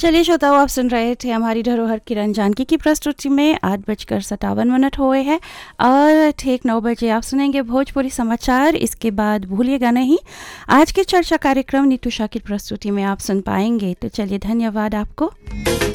चलिए श्रोताओं, आप सुन रहे थे हमारी धरोहर किरण जानकी की प्रस्तुति में 8:57 हुए हैं और ठीक 9 बजे आप सुनेंगे भोजपुरी समाचार। इसके बाद भूलिएगा नहीं, आज की चर्चा कार्यक्रम नीतू शाह की प्रस्तुति में आप सुन पाएंगे। तो चलिए, धन्यवाद आपको।